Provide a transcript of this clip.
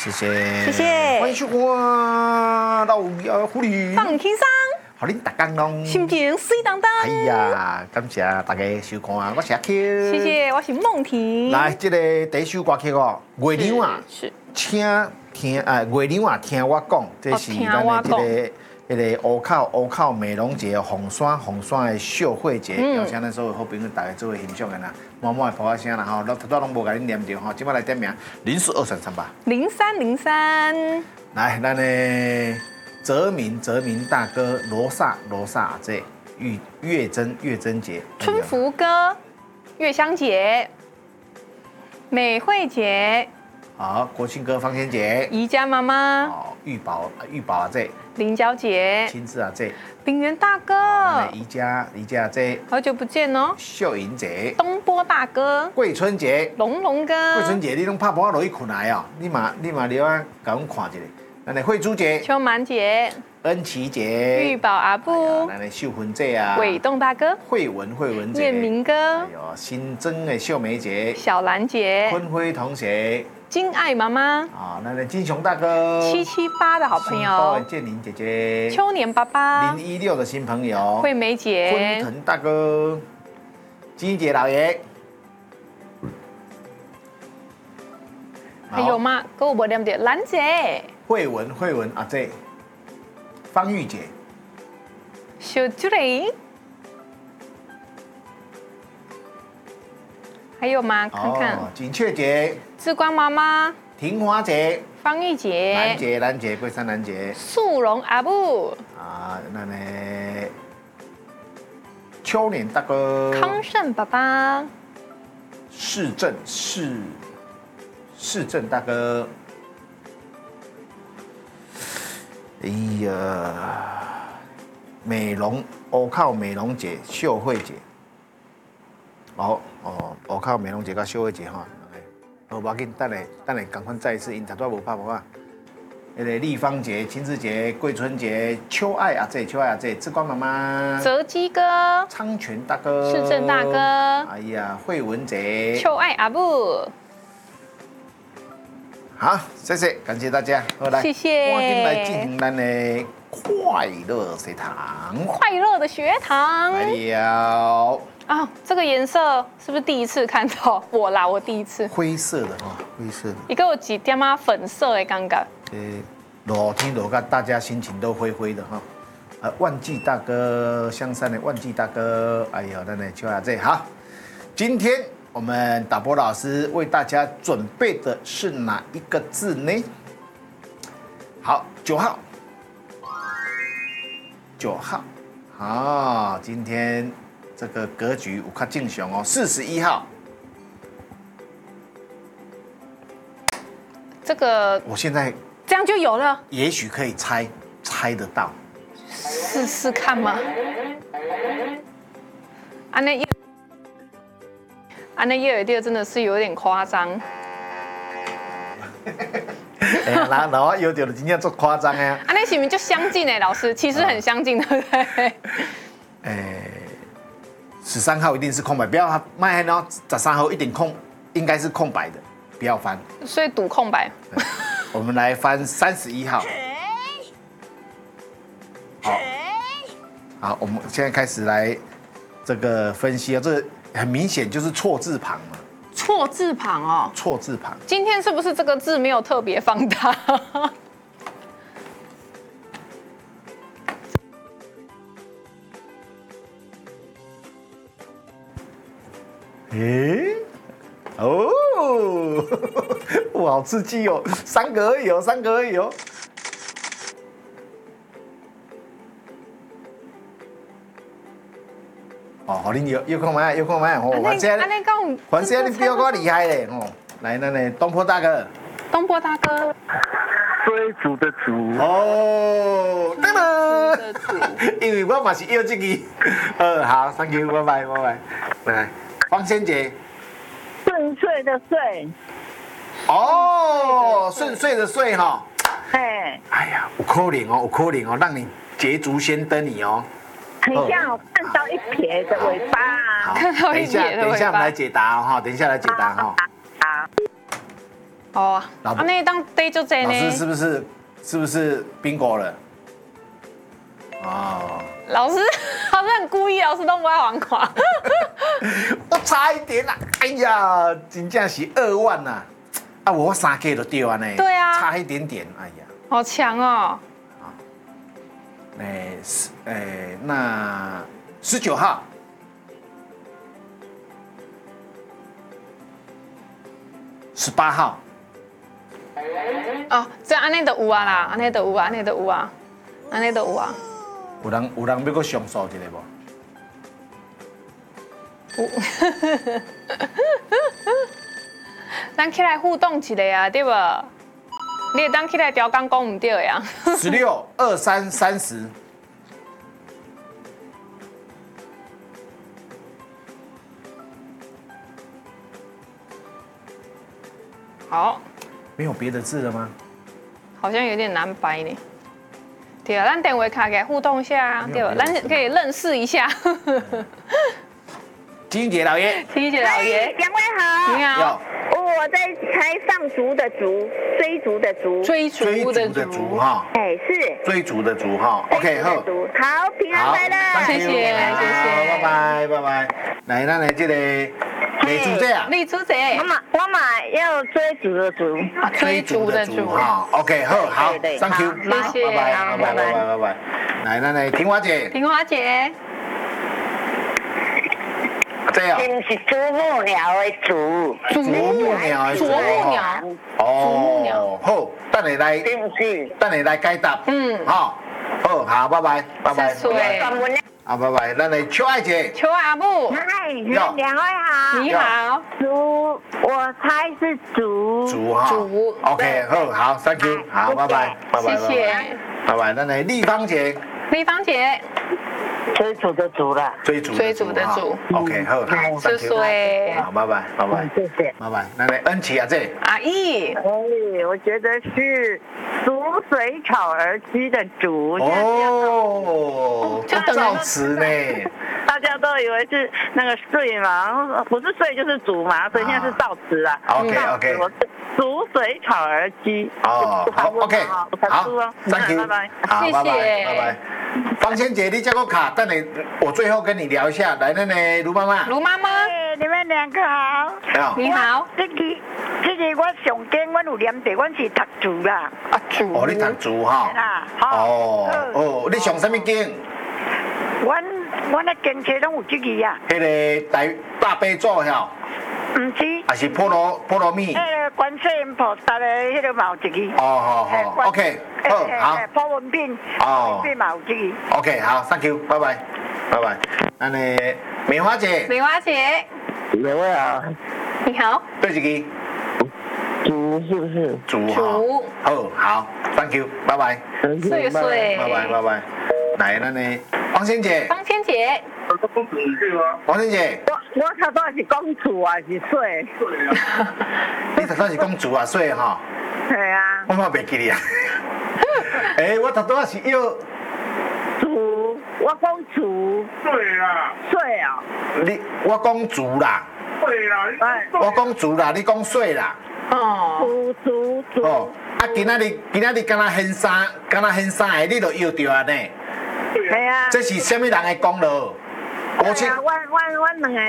谢谢， 谢谢。 欢迎收看老妖狐狸放轻松， 好恁大家拢心情水当当。 哎呀，感谢大家收看，我是阿 Q。 谢谢，我是梦婷。 来，这个第一首歌曲哦，月亮啊， 是， 请听月亮啊，听我讲，这是咱的这个乌口美容节红山的秀慧节，邀请咱所有好朋友大家做伙欣赏的啦。默默的播下声啦吼，头都拢无甲恁念着吼，即摆来点名，0423380333。来，咱的泽明大哥，罗萨阿姐，月珍姐， 春福哥，月香姐，美惠姐， 好，国庆哥，方仙姐， 宜家妈妈， 好，玉宝阿姐， 林娇姐， 亲自阿姐， 冰原大哥， 宜家阿姐， 好久不见哦， 秀莹姐， 东波大哥， 桂春姐， 龙哥， 桂春姐，你拢拍波落去困来哦，你嘛留啊，甲阮看一下。咱的慧珠姐， 秋满姐， 恩琪姐， 玉宝阿布， 咱的秀芬姐啊， 伟栋大哥， 慧文姐， 彦明哥， 哎呦，新增的秀梅姐， 小兰姐， 坤辉同学， 金爱妈妈， 啊，咱的金雄大哥 778的好朋友， 建林姐姐， 秋年爸爸 016的新朋友， 惠梅姐， 昆腾大哥，金姐老爷， 还有吗？跟我无念着兰姐， 慧文阿姐，方玉姐， 小朱莉，还有吗？看看， 锦雀姐， 志光妈妈， 庭华姐， 方玉姐， 兰姐，桂山兰姐， 素荣阿布， 啊，那呢，秋年大哥， 康盛爸爸， 市政大哥，哎呀，乌口美容节秀慧姐，乌口美容节跟秀慧姐哈，好，无要紧，等下赶快再一次，因头拄无拍无啊。那个立芳姐、亲子节、桂春节、秋爱阿姐、志光妈妈、 泽基哥， 昌全大哥、 市政大哥， 哎呀，慧文姐、 秋爱阿布， 好，谢谢，感谢大家，好来， 谢谢赶紧来进行咱的快乐学堂， 快乐的学堂来了。 啊，这个颜色是不是第一次看到？我第一次。 灰色的哈，灰色的。 一个有几点啊粉色的感觉。 落天落到大家心情都灰灰的哈。万季大哥，香山的万季大哥，哎呦，那呢秋雅这好。今天我们导播老师为大家准备的是哪一个字呢？好，9号。9号。好，今天这个格局有较正常哦。41号。 这个我现在这样就有了， 也许可以猜得到， 试试看嘛。那叶尔第真的是有点夸张。 哎呀，然后有点真正做夸张啊。 那是不是就相近哎？老师，其实很相近，对不对 ？13号一定是空白，不要卖然后13号一定应该是空白的，不要翻。 所以赌空白。 我们来翻31号。好，我们现在开始来这个分析啊，这很明显就是错字旁嘛。 错字旁哦。 错字旁。 今天是不是这个字没有特别放大？ 哦，哇，好刺激哦！3个而已哦，3个而已哦。好，恁有空买，哦，反正你比我厉害嘞，哦。来，那东坡大哥。 追逐的逐。 哦，对了，因为我嘛是要这个。好 ，Thank you， 拜拜。来，方仙姐。 顺遂的遂。 哦，顺遂的遂哈。 哎呀，有可能哦，让你捷足先登你哦。 很像我看到一撇的尾巴啊。 看到一撇的尾巴。 等一下我们来解答哈，等一下来解答哈。 哦， 老婆那当对就这老师呢。 是不是 bingo 了？哦， 老师很故意，老师都不爱还款。 我差一点啦！哎呀，真正是2万呐！啊，我3个都对啊呢。 对啊差一点点。哎呀， 好强哦！ 那19号。18号。 哦，这安尼就有啊啦，安尼就有啊，安尼就有啊，安尼就有啊。 有人要搁上诉一个无？ 有。咱起来互动一下啊，对无？你会当起来调讲讲唔对的呀。 16、23、30。 好， 没有别的字了吗？ 好像有点难掰呢。对啊，咱电话卡给互动一下啊，对吧？咱可以认识一下。 金姐老爷， 谢谢老爷， 两位好， 你好。 我在猜上竹的竹，追逐的竹， 追追逐的逐的逐逐， 哈， 哎是， 追逐的逐哈。OK 好， 好，平安快乐， 谢谢谢谢拜拜拜拜。来，咱来这个美竹这啊， 立出者， 我买要追逐的逐， 追逐的逐哈。OK 好对 ，Thank you， 谢谢拜拜。来，咱来庭华姐， 平华姐， 这样。 是啄木鸟的啄， 啄木鸟的啄木鸟， 哦，好，等下来， 是不是？ 等下来解答。好，好，拜拜，拜拜。啊，拜拜，咱来秋爱姐， 邱阿母， 嗨，两位好， 你好， 竹，我猜是竹， 竹哈竹 ，OK，好，Thank you，好，拜拜， 谢谢， 拜拜，咱来立芳姐， 立芳姐， 追逐的逐啦， 追逐的逐 ，OK，好谢谢， 好，拜拜，拜拜， 谢谢。 拜拜，咱来恩琪啊姐， 阿姨， 哎，我觉得是逐水草而居的逐。 哦， 就等于造词呢， 大家都以为是那个穗嘛，不是穗就是竹嘛，所以现在是造词啊。 OK， 我是逐水草而居。 哦，好，OK，好，Thank you， 拜拜。 好，拜拜， 谢谢拜拜。芳仙姐，你这个卡，等你，我最后跟你聊一下。来，那呢，卢妈妈， 卢妈妈， 你们两个好。 好， 你好， 这个我上间我有念的，我是读竹啦。 啊竹， 哦，你读竹哈，哦，你上什么经？ 我那经册拢有这个呀。 迄个大悲咒吼， 唔是。 还是波罗蜜？ 迄个观世音菩萨的迄个嘛有一个。 哦，好，OK，好， 普文品， 哦， 品嘛有这个。 OK，好 ，Thank you，拜拜，拜拜。那呢，梅花姐， 梅花姐， 两位好。 你好， 对一个竹是不是？ 竹哈， 竹， 好，Thank you，拜拜， 岁岁， 拜拜。来，那呢，王仙姐， 方千姐， 王仙姐， 我头拄是讲厝还是水？ 你头拄是讲竹啊，水哈， 系啊。 我嘛袂记你啊。我头拄是要厝，我讲厝。 对啦， 水啊。 我讲竹啦， 对啦， 我讲竹啦，你讲水啦。 哦， 竹。 哦，啊，今仔日敢若显衫的，你就摇着安尼。 系啊。 这是什么人的功劳？ 我两个。